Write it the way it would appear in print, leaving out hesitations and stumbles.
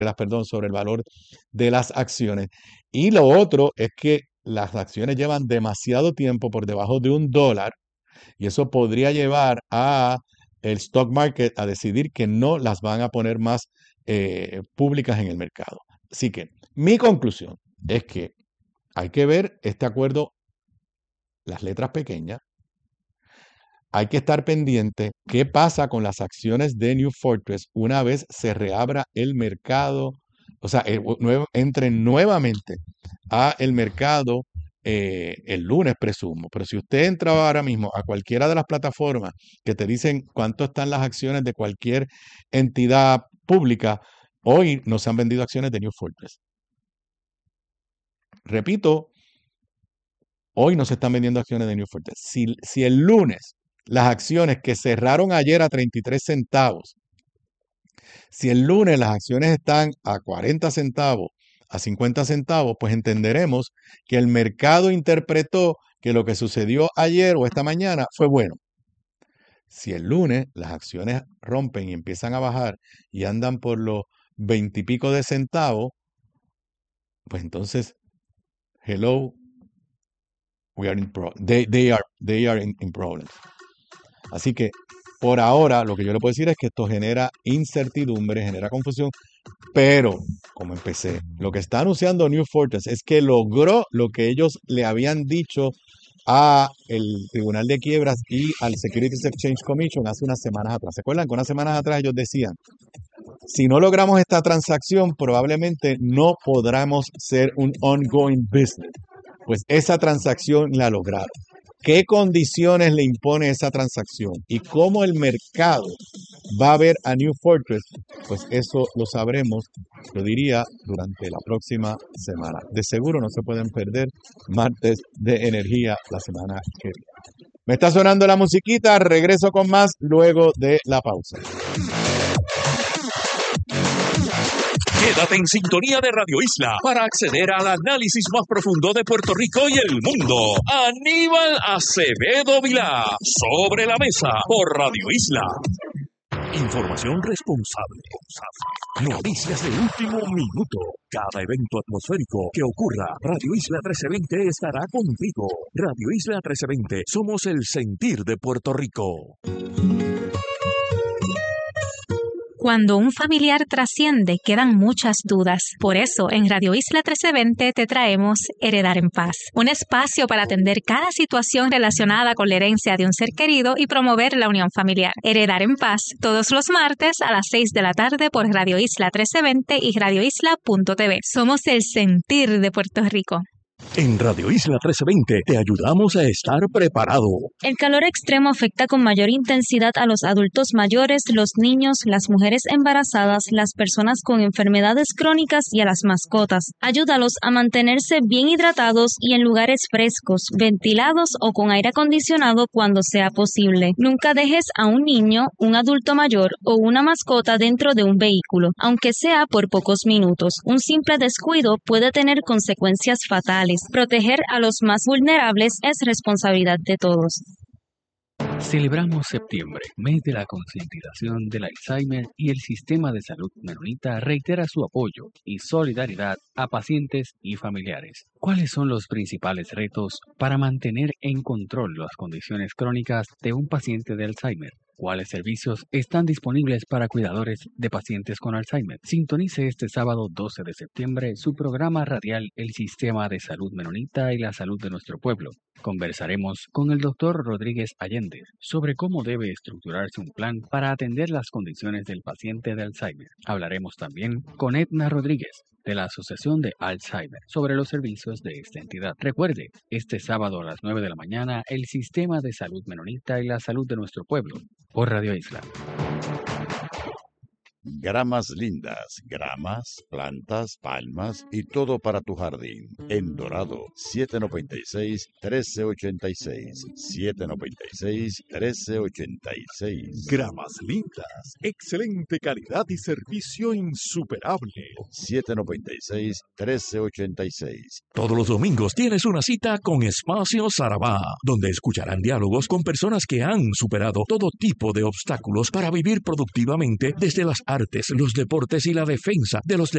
sobre el valor de las acciones. Y lo otro es que las acciones llevan demasiado tiempo por debajo de $1 y eso podría llevar a el stock market a decidir que no las van a poner más públicas en el mercado. Así que mi conclusión es que hay que ver este acuerdo, las letras pequeñas. Hay que estar pendiente qué pasa con las acciones de New Fortress una vez se reabra el mercado, o sea, entren nuevamente a el mercado el lunes, presumo. Pero si usted entra ahora mismo a cualquiera de las plataformas que te dicen cuánto están las acciones de cualquier entidad pública, hoy no se han vendido acciones de New Fortress. Repito, hoy no se están vendiendo acciones de New Fortress. Si el lunes las acciones que cerraron ayer a 33 centavos, si el lunes las acciones están a 40 centavos, a 50 centavos, pues entenderemos que el mercado interpretó que lo que sucedió ayer o esta mañana fue bueno. Si el lunes las acciones rompen y empiezan a bajar y andan por los 20 y pico de centavos, pues entonces, hello, they are in problems. Así que por ahora lo que yo le puedo decir es que esto genera incertidumbre, genera confusión, pero como empecé, lo que está anunciando New Fortress es que logró lo que ellos le habían dicho a el Tribunal de Quiebras y al Securities Exchange Commission hace unas semanas atrás. ¿Se acuerdan que unas semanas atrás ellos decían, si no logramos esta transacción, probablemente no podremos ser un ongoing business? Pues esa transacción la lograron. ¿Qué condiciones le impone esa transacción? ¿Y cómo el mercado va a ver a New Fortress? Pues eso lo sabremos, lo diría, durante la próxima semana. De seguro no se pueden perder martes de energía la semana que viene. Me está sonando la musiquita, regreso con más luego de la pausa. Quédate en sintonía de Radio Isla para acceder al análisis más profundo de Puerto Rico y el mundo. Aníbal Acevedo Vilá, Sobre la Mesa, por Radio Isla. Información responsable. Noticias de último minuto. Cada evento atmosférico que ocurra, Radio Isla 1320 estará contigo. Radio Isla 1320, somos el sentir de Puerto Rico. Cuando un familiar trasciende, quedan muchas dudas. Por eso, en Radio Isla 1320 te traemos Heredar en Paz, un espacio para atender cada situación relacionada con la herencia de un ser querido y promover la unión familiar. Heredar en Paz, todos los martes a las 6 de la tarde por Radio Isla 1320 y radioisla.tv. Somos el sentir de Puerto Rico. En Radio Isla 1320 te ayudamos a estar preparado. El calor extremo afecta con mayor intensidad a los adultos mayores, los niños, las mujeres embarazadas, las personas con enfermedades crónicas y a las mascotas. Ayúdalos a mantenerse bien hidratados y en lugares frescos, ventilados o con aire acondicionado cuando sea posible. Nunca dejes a un niño, un adulto mayor o una mascota dentro de un vehículo, aunque sea por pocos minutos. Un simple descuido puede tener consecuencias fatales. Proteger a los más vulnerables es responsabilidad de todos. Celebramos septiembre, mes de la concientización del Alzheimer, y el Sistema de Salud Menonita reitera su apoyo y solidaridad a pacientes y familiares. ¿Cuáles son los principales retos para mantener en control las condiciones crónicas de un paciente de Alzheimer? ¿Cuáles servicios están disponibles para cuidadores de pacientes con Alzheimer? Sintonice este sábado 12 de septiembre su programa radial El Sistema de Salud Menonita y la Salud de Nuestro Pueblo. Conversaremos con el Dr. Rodríguez Allende sobre cómo debe estructurarse un plan para atender las condiciones del paciente de Alzheimer. Hablaremos también con Edna Rodríguez, de la Asociación de Alzheimer, sobre los servicios de esta entidad. Recuerde, este sábado a las 9 de la mañana, el Sistema de Salud Menonita y la Salud de Nuestro Pueblo, por Radio Isla. Gramas lindas, gramas, plantas, palmas y todo para tu jardín. En Dorado, 796-1386. 796-1386. Gramas lindas, excelente calidad y servicio insuperable. 796-1386. Todos los domingos tienes una cita con Espacio Sarabá, donde escucharán diálogos con personas que han superado todo tipo de obstáculos para vivir productivamente desde las artes, los deportes y la defensa de los